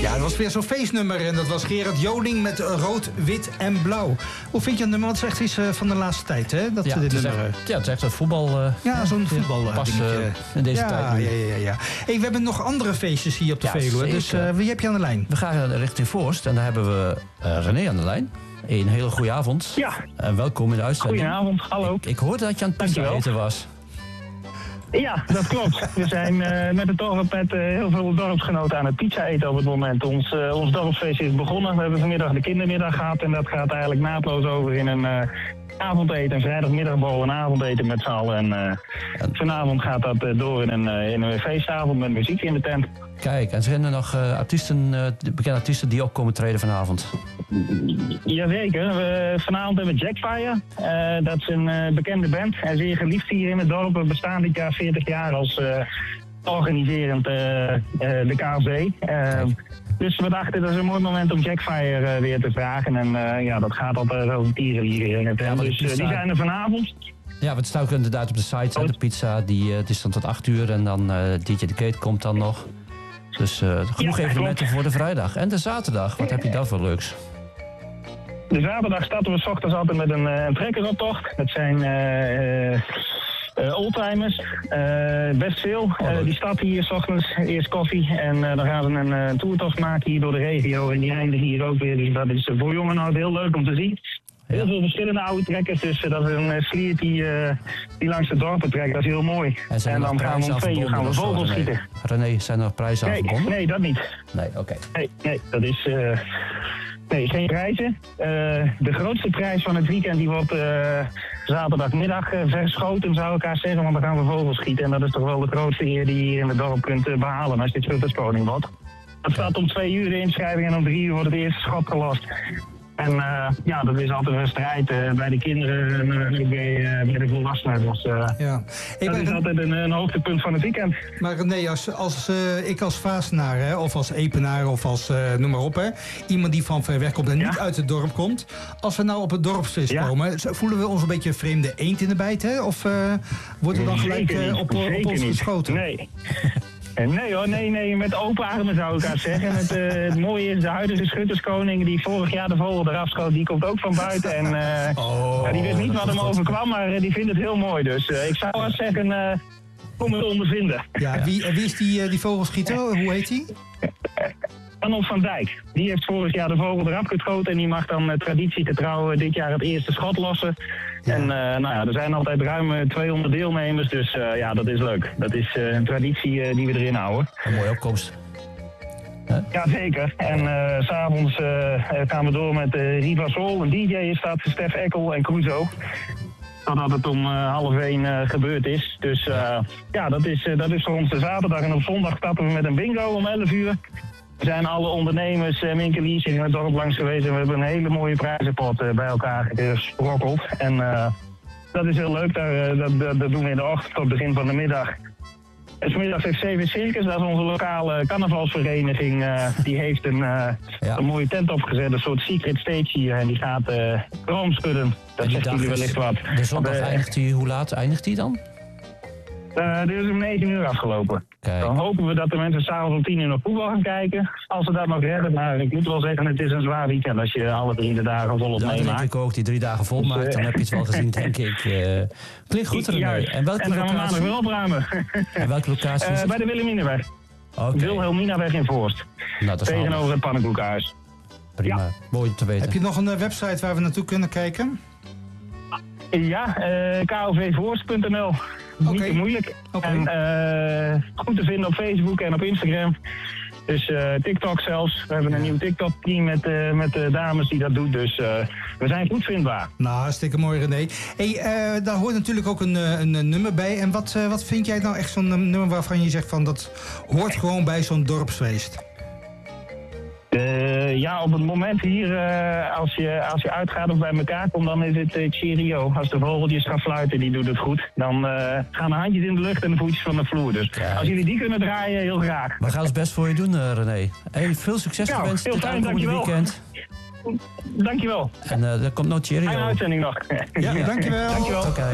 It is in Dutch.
Ja, dat was weer zo'n feestnummer en dat was Gerard Joling met rood, wit en blauw. Hoe vind je het nummer? Het is echt iets van de laatste tijd, hè? Dat, ja, dit het nummer. Het is echt een voetbal... zo'n voetbal pas dingetje. in deze tijd. Ja. Hey, we hebben nog andere feestjes hier op de Veluwe. Dus wie heb je aan de lijn? We gaan richting Voorst en daar hebben we René aan de lijn. Een hele goede avond. Ja. En welkom in de uitzending. Goedenavond, hallo. Ik hoorde dat je aan het pizza eten was. Ja, dat klopt. We zijn met het dorp met heel veel dorpsgenoten aan het pizza eten op het moment. Ons dorpsfeest is begonnen. We hebben vanmiddag de kindermiddag gehad en dat gaat eigenlijk naadloos over in een avondeten. Een vrijdagmiddagborrel, een avondeten met z'n allen. En vanavond gaat dat door in een feestavond met muziek in de tent. Kijk, en zijn er nog bekende artiesten die ook komen treden vanavond? Jazeker. Vanavond hebben we Jackfire. Dat is een bekende band en zeer geliefd hier in het dorp. We bestaan dit jaar 40 jaar als organiserend de KNV. Dus we dachten dat is een mooi moment om Jackfire weer te vragen. En dat gaat altijd over tieren hier in het tent. Dus die zijn er vanavond. Ja, het staat ook inderdaad op de site. De pizza die is dan tot 8 uur en dan DJ de Kate komt dan nog. Dus genoeg evenementen voor de vrijdag. En de zaterdag, wat heb je daar voor leuks? De zaterdag starten we 's ochtends altijd met een trekkeroptocht. Dat zijn oldtimers, best veel. Die starten hier 's ochtends, eerst koffie. En dan gaan ze een toertocht maken hier door de regio. En die eindigen hier ook weer. Dus dat is voor jongen nou heel leuk om te zien. Heel veel verschillende oude trekkers, dus dat is een sliert die langs de dorpen trekt. Dat is heel mooi. En dan gaan we om 2 uur vogels schieten. René, zijn er nog prijzen aan verbonden? Nee, dat niet. Nee, oké. Nee, dat is... Nee, geen prijzen. De grootste prijs van het weekend die wordt zaterdagmiddag verschoten, zou ik haar zeggen. Want dan gaan we vogels schieten. En dat is toch wel de grootste eer die je hier in het dorp kunt behalen als dit Schutterskoning wordt. Het staat om 2 uur de inschrijving en om 3 uur wordt het eerste schot gelost. En dat is altijd een strijd bij de kinderen en bij de volwassenen. Dus, dat is altijd een hoogtepunt van het weekend. Maar nee, als ik als Vaasenaar, hè, of als Epenaar of als noem maar op, hè, iemand die van ver weg komt en niet uit het dorp komt. Als we nou op het dorpsfeest komen, voelen we ons een beetje een vreemde eend in de bijt, hè? Of wordt er dan gelijk op ons geschoten? Nee. Nee hoor, nee, met open armen zou ik haar zeggen. Het mooie is, de huidige schutterskoning die vorig jaar de vogel eraf schoot, die komt ook van buiten. En die wist niet wat hem overkwam, maar die vindt het heel mooi. Dus ik zou wel zeggen, kom het ondervinden. Ja, wie is die vogelschieter? Hoe heet die? Arnold van Dijk. Die heeft vorig jaar de vogel eraf geschoten en die mag dan traditiegetrouw dit jaar het eerste schot lossen. Ja. En er zijn altijd ruim 200 deelnemers, dus dat is leuk. Dat is een traditie die we erin houden. Een mooie opkomst. Ja, zeker. En 's avonds gaan we door met Riva Sol, een DJ is dat, Stef Ekkel en Cruzo. Totdat het om 12:30 gebeurd is. Dus dat is voor ons de zaterdag. En op zondag starten we met een bingo om 11 uur. Er zijn alle ondernemers en winkeliers in het dorp langs geweest en we hebben een hele mooie prijzenpot bij elkaar gesprokkeld. En dat is heel leuk, dat doen we in de ochtend tot begin van de middag. En 's middags heeft CV Circus, dat is onze lokale carnavalsvereniging, die heeft een mooie tent opgezet, een soort secret stage hier en die gaat roomschudden. Dat zegt jullie wellicht wat. De zondag eindigt hij, hoe laat eindigt hij dan? Dit is om 9 uur afgelopen. Kijk. Dan hopen we dat de mensen s'avonds om 10 uur nog voetbal gaan kijken. Als ze dat nog redden. Maar ik moet wel zeggen, het is een zwaar weekend als je alle 3 dagen volop meemaakt. Ja, denk ik ook. Die 3 dagen vol maakt, dan heb je het wel gezien, denk ik. Klinkt goed, René. En welke dan gaan we maandag weer opruimen. En welke locatie is het? Bij de Wilhelminaweg. Okay. Wilhelminaweg in Voorst. Nou, tegenover het pannenkoekhuis. Prima, mooi te weten. Heb je nog een website waar we naartoe kunnen kijken? Ja, kovvoorst.nl. Niet te moeilijk. En goed te vinden op Facebook en op Instagram. Dus TikTok zelfs. We hebben een nieuw TikTok-team met dames die dat doen. Dus we zijn goed vindbaar. Nou, hartstikke mooi, René. Hey, daar hoort natuurlijk ook een nummer bij. En wat vind jij nou echt zo'n nummer waarvan je zegt van dat hoort gewoon bij zo'n dorpsfeest? Op het moment hier, als je uitgaat of bij elkaar komt, dan is het cheerio. Als de vogeltjes gaan fluiten, die doet het goed. Dan gaan de handjes in de lucht en de voetjes van de vloer. Dus als jullie die kunnen draaien, heel graag. We gaan ons best voor je doen, René. Hey, veel succes gewenst dit aankomende weekend. Dankjewel. En er komt nog cheerio. Fijne uitzending nog. Ja, dankjewel. Dankjewel. Okay.